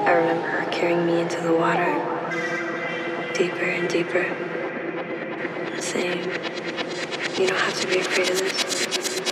I remember her carrying me into the water, deeper and deeper, and saying, "You don't have to be afraid of this.